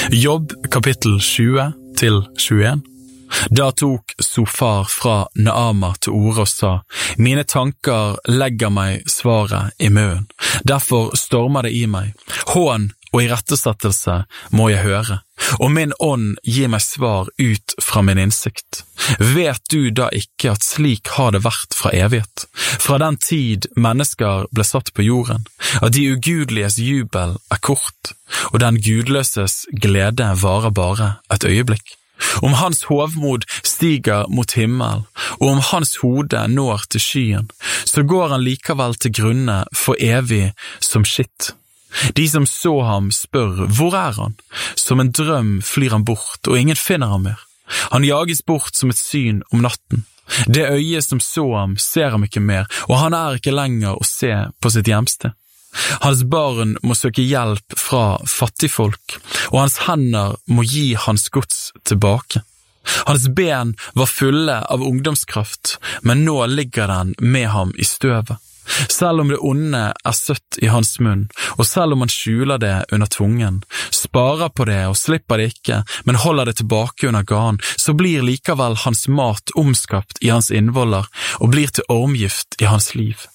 Jobb kapittel 20 til 21. Da tok Sofar fra Naama til orde og sa, «Mine tanker legger meg svaret i munnen. Derfor stormer det i meg. Hån og irettesettelse må jeg høre, og min ånd gir meg svar ut fra min innsikt. Vet du da ikke at slik har det vært fra evighet, fra den tid mennesker ble satt på jorden, at de ugudeliges jubel er kort, og den gudløses glede varer bare et øyeblikk? Om hans hovmod stiger mot himmel, og om hans hode når til skyen, så går han likevel til grunne for evig som skitt. De som så ham spør, hvor er han? Som en drøm flyr han bort, og ingen finner ham mer. Han jages bort som et syn om natten. Det øyet som så ham ser ham ikke mer, og han er ikke lenger å se på sitt hjemsted. Hans barn må søke hjelp fra fattigfolk, og hans hender må gi hans gods tilbake. Hans ben var fulle av ungdomskraft, men nå ligger den med ham i støvet. Selv om det onde er søtt i hans munn, og selv om han skjuler det under tungen, sparer på det og slipper det ikke, men holder det tilbake under ganen, så blir likevel hans mat omskapt i hans innvoller og blir til ormgift i hans liv.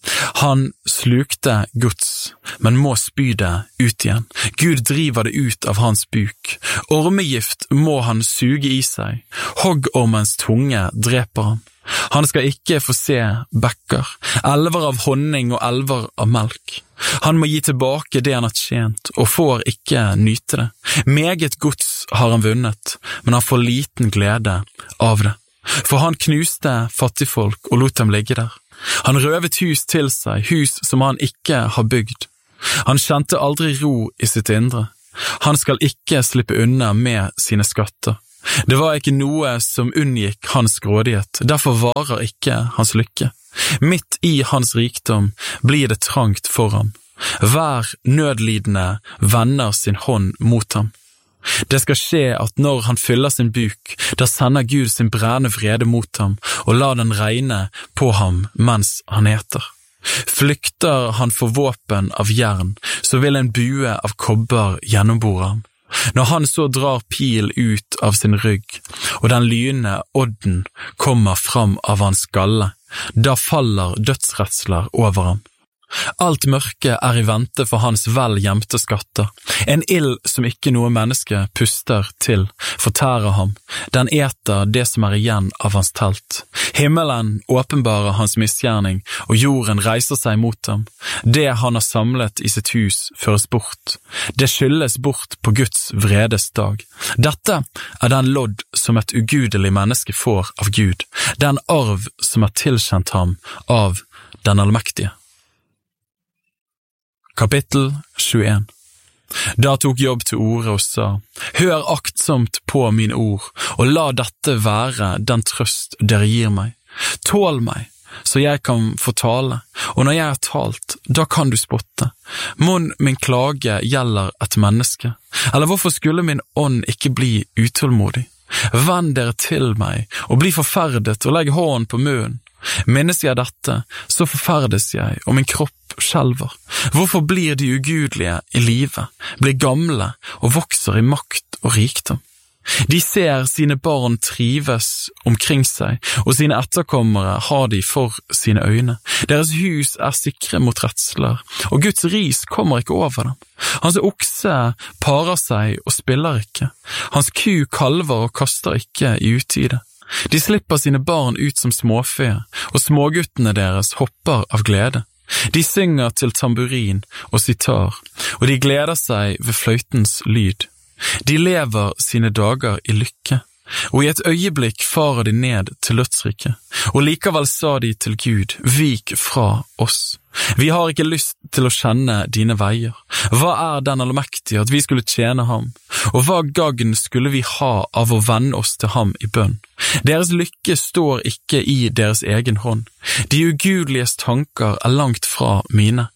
Han slukte gods, men må spy det ut igjen. Gud driver det ut av hans buk. Ormegift må han suge i seg. Hoggormens tunge dreper ham. Han skal ikke få se bekker, elver av honning og elver av melk. Han må gi tilbake det han har tjent, og får ikke nyte det. Meget gods har han vunnet, men han får liten glede av det. For han knuste fattigfolk og lot dem ligge der. Han røvet hus til seg, hus som han ikke har bygd. Han kjente aldri ro i sitt indre. Han skal ikke slippe unna med sine skatter. Det var ikke noe som unngikk hans grådighet, derfor varer ikke hans lykke. Midt i hans rikdom blir det trangt for ham. Hver nødlidende vender sin hånd mot ham. Det skal skje at når han fyller sin buk, da sender Gud sin brennende vrede mot ham, og lar den regne på ham mens han eter. Flykter han for våpen av jern, så vil en bue av kobber gjennombore ham. Når han så drar pil ut av sin rygg, og den lynende odden kommer fram av hans skalle, da faller dødsredsler over ham. Alt mørke er i vente for hans vel gjemte skatter. En ild som ikke noe menneske puster til, fortærer ham. Den eter det som er igjen av hans telt. Himmelen åpenbarer hans misgjerning, og jorden reiser seg mot ham. Det han har samlet i sitt hus føres bort. Det skylles bort på Guds vredes dag. Dette er den lodd som et ugudelig menneske får av Gud, den arv som er tilkjent ham av den allmektige. Kapittel 21. Da tok Jobb til orde og sa, «Hør aktsomt på mine ord, og la dette være den trøst dere gir meg. Tål meg, så jeg kan få tale, og når jeg har talt, da kan du spotte. Mon min klage gjelder et menneske, eller hvorfor skulle min ånd ikke bli utålmodig? Vend dere til meg, og bli forferdet, og legg hånden på munnen. Minnes jeg dette, så forferdes jeg, og min kropp skjelver. Hvorfor blir de ugudelige i livet, blir gamle og vokser i makt og rikdom? De ser sine barn trives omkring seg, og sine etterkommere har de for sine øyne. Deres hus er sikre mot redsler, og Guds ris kommer ikke over dem. Hans okse parer seg og spiller ikke. Hans ku kalver og kaster ikke i utide. De slipper sine barn ut som småfe, og småguttene deres hopper av glede. De synger til tamburin og sitar, og de gleder seg ved fløytens lyd. De lever sine dager i lykke, og i et øyeblikk farer de ned til dødsriket. Og likevel sa de til Gud, vik fra oss. Vi har ikke lyst til å kjenne dine veier. Hva er den allmektige at vi skulle tjene ham? Og hva gagn skulle vi ha av å vende oss til ham i bønn? Deres lykke står ikke i deres egen hånd. De ugudeliges tanker er langt fra mine.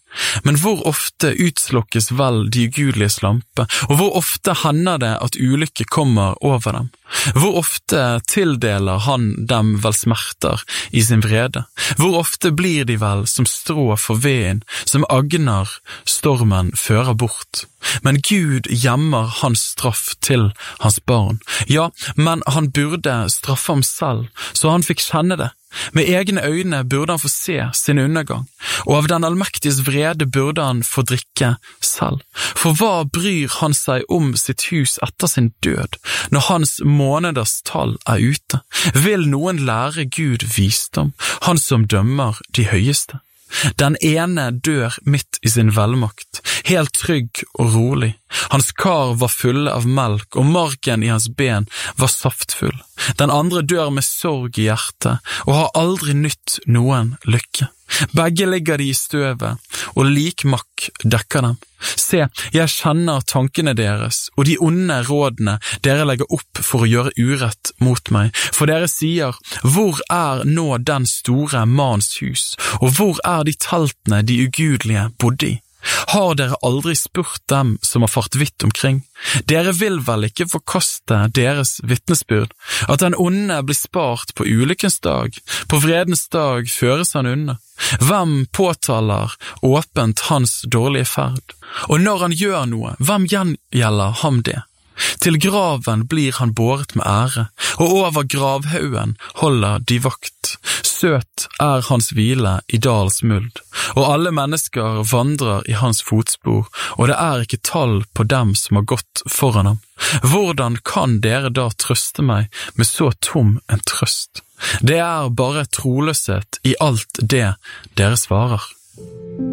Men hvor ofte utslokkes vel de ugudeliges lampe, og hvor ofte hender det at ulykke kommer over dem? Hvor ofte tildeler han dem vel smerter i sin vrede? Hvor ofte blir de vel som strå for veden, som agner stormen fører bort? Men Gud gjemmer hans straff til hans barn. Ja, men han burde straffe ham selv, så han fikk kjenne det. Med egne øyne burde han få se sin undergang, og av den allmektiges vrede burde han få drikke selv. For hva bryr han seg om sitt hus etter sin død, når hans måneders tall ute? Vil noen lære Gud visdom, han som dømmer de høyeste? Den ene dør midt i sin velmakt, helt trygg og rolig. Hans kar var fulle av melk, og marken i hans ben var saftfull. Den andre dør med sorg i hjertet, og har aldri nytt noen lykke. Begge ligger de i støvet, og likmakk dekker dem. Se, jeg kjenner tankene deres, og de onde rådene dere legger opp for å gjøre urett mot meg. For dere sier, hvor er nå den store manns hus, og hvor er de teltene de ugudelige bodde i? Har dere aldri spurt dem som har fart vidt omkring? Dere vil vel ikke forkaste deres vitnesbyrd, at den onde blir spart på ulykkens dag, på vredens dag føres han unna. Hvem påtaler åpent hans dårlige ferd? Og når han gjør noe, hvem gjengjelder ham det? Til graven blir han båret med ære, og over gravhaugen holder de vakt. Søt er hans hvile i dals muld, og alle mennesker vandrer i hans fotspor, og det er ikke tall på dem som har gått foran ham. Hvordan kan dere da trøste meg med så tom en trøst? Det er bare troløshet i alt det dere svarer.